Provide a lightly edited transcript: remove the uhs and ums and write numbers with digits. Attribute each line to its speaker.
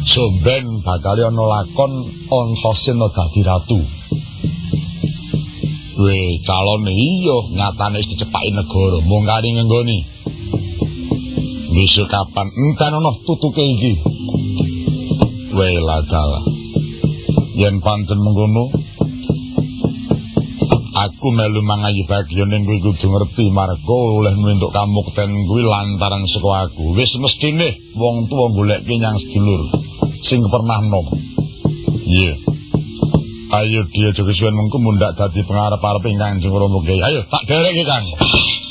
Speaker 1: Somben bakal ana lakon Antasena dadi ratu. Weh, calone iya nyatane wis dicepaki negara, mung kari ngenggoni. Besok kapan enten ana tutuke iki. Weh ladala. Yen pancen mengkono, aku melu mangayi bagian ning kuwi kudu ngerti marga oleh entuk kamukten kuwi lantaran saka aku. Wis mestine wong tuwa goleki nyang sedulur sing pernah nom. Iya. Ayo dia juga suwen mengko mundak dadi pengarep-arep Kanjeng Rama Kyai. Ayo tak dereki Kang.